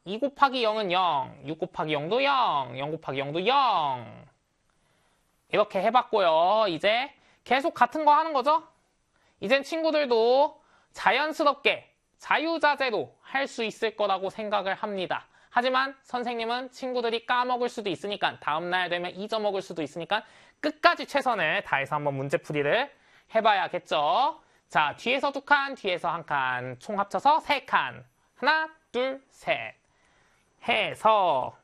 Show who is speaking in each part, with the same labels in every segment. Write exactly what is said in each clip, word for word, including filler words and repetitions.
Speaker 1: 이 곱하기 영은 영, 육 곱하기 영도 영, 영 곱하기 영도 영. 이렇게 해봤고요. 이제 계속 같은 거 하는 거죠? 이젠 친구들도 자연스럽게 자유자재로 할 수 있을 거라고 생각을 합니다. 하지만 선생님은 친구들이 까먹을 수도 있으니까 다음날 되면 잊어먹을 수도 있으니까 끝까지 최선을 다해서 한번 문제풀이를 해봐야겠죠. 자, 뒤에서 두 칸, 뒤에서 한 칸, 총 합쳐서 세 칸. 하나, 둘, 셋 해서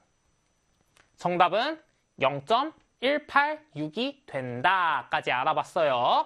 Speaker 1: 정답은 영 점 일팔육이 된다까지 알아봤어요.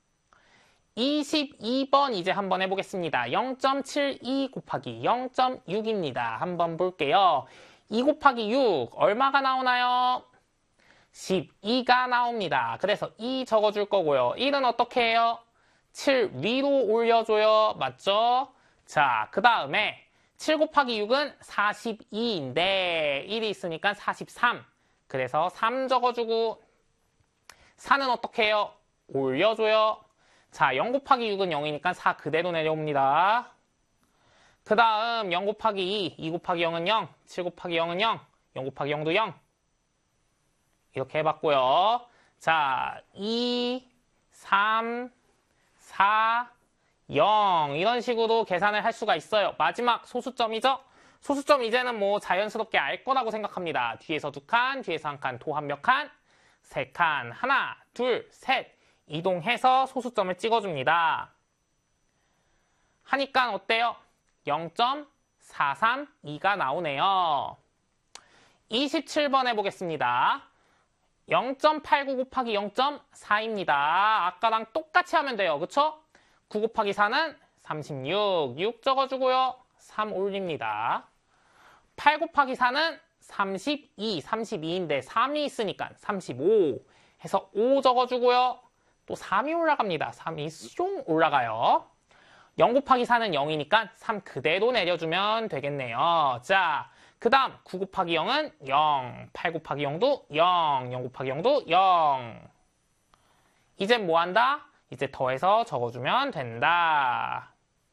Speaker 1: 이십이 번 이제 한번 해보겠습니다. 영 점 칠이 곱하기 영 점 육입니다. 한번 볼게요. 이 곱하기 육 얼마가 나오나요? 십이가 나옵니다. 그래서 이 적어줄 거고요. 일은 어떻게 해요? 칠 위로 올려줘요. 맞죠? 자, 그 다음에 칠 곱하기 육은 사십이인데 일이 있으니까 사십삼. 그래서 삼 적어주고 사는 어떻게 해요? 올려줘요. 자, 영 곱하기 육은 영이니까 사 그대로 내려옵니다. 그 다음 영 곱하기 이, 이 곱하기 영은 영, 칠 곱하기 영은 영, 영 곱하기 영도 영. 이렇게 해봤고요. 자, 이, 삼, 사, 영 이런 식으로 계산을 할 수가 있어요. 마지막 소수점이죠? 소수점 이제는 뭐 자연스럽게 알 거라고 생각합니다. 뒤에서 두 칸, 뒤에서 한 칸, 도합 몇 칸? 세 칸. 하나, 둘, 셋. 이동해서 소수점을 찍어줍니다. 하니까 어때요? 영 점 사삼이가 나오네요. 이십칠 번 해보겠습니다. 영 점 팔구 곱하기 영 점 사입니다. 아까랑 똑같이 하면 돼요. 그쵸? 구 곱하기 사는 삼십육. 육 적어주고요. 삼 올립니다. 팔 곱하기 사는 삼십이. 삼십이인데 삼이 있으니까 삼십오. 해서 오 적어주고요. 또 삼이 올라갑니다. 삼이 숑 올라가요. 영 곱하기 사는 영이니까 삼 그대로 내려주면 되겠네요. 자, 그 다음 구 곱하기 영은 영, 팔 곱하기 영도 영, 영 곱하기 영도 영. 이제 뭐 한다? 이제 더해서 적어주면 된다.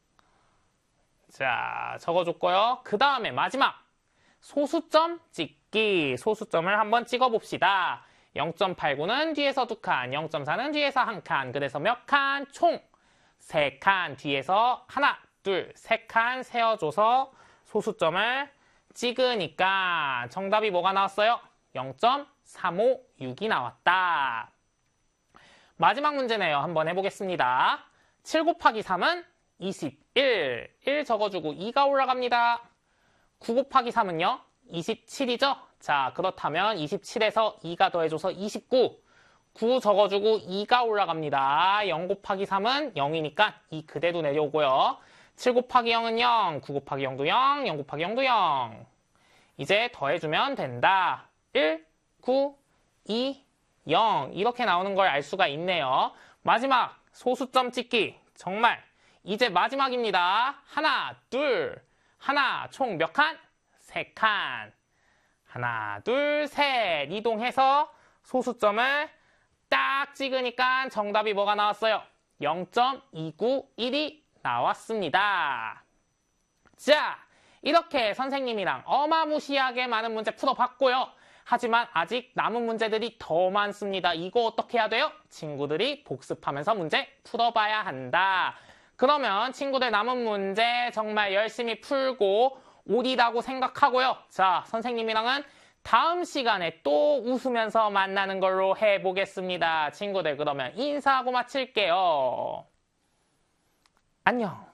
Speaker 1: 자, 적어줬고요. 그 다음에 마지막 소수점 찍기. 소수점을 한번 찍어봅시다. 영 점 팔구는 뒤에서 두 칸, 영 점 사는 뒤에서 한 칸. 그래서 몇 칸? 총 세 칸. 뒤에서 하나, 둘, 세 칸 세어줘서 소수점을 찍으니까 정답이 뭐가 나왔어요? 영 점 삼오육이 나왔다. 마지막 문제네요. 한번 해보겠습니다. 칠 곱하기 삼은 이십일. 일 적어주고 이가 올라갑니다. 구 곱하기 삼은요? 이십칠이죠? 자, 그렇다면 이십칠에서 이가 더해줘서 이십구. 구 적어주고 이가 올라갑니다. 영 곱하기 삼은 영이니까 이 그대로 내려오고요. 칠 곱하기 영은 영, 구 곱하기 영도 영, 영 곱하기 영도 영. 이제 더해주면 된다. 일, 구, 이, 영. 이렇게 나오는 걸 알 수가 있네요. 마지막 소수점 찍기. 정말 이제 마지막입니다. 하나, 둘, 하나, 총 몇 칸? 세 칸. 하나, 둘, 셋. 이동해서 소수점을 딱 찍으니까 정답이 뭐가 나왔어요? 영 점 이구일이 나왔습니다. 자, 이렇게 선생님이랑 어마무시하게 많은 문제 풀어봤고요. 하지만 아직 남은 문제들이 더 많습니다. 이거 어떻게 해야 돼요? 친구들이 복습하면서 문제 풀어봐야 한다. 그러면 친구들 남은 문제 정말 열심히 풀고 오리라고 생각하고요. 자, 선생님이랑은 다음 시간에 또 웃으면서 만나는 걸로 해보겠습니다. 친구들 그러면 인사하고 마칠게요. 안녕.